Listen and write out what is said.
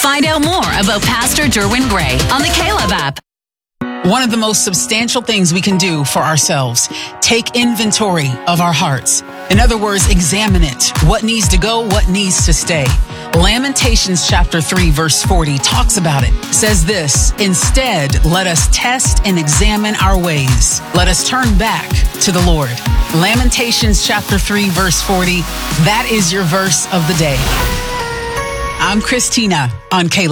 Find out more about Pastor Derwin Gray on the Caleb app. One of the most substantial things we can do for ourselves, take inventory of our hearts. In other words, examine it. What needs to go, what needs to stay. Lamentations chapter 3 verse 40 talks about it. Says this, instead, let us test and examine our ways. Let us turn back to the Lord. Lamentations chapter 3 verse 40. That is your verse of the day. I'm Christina on Caleb.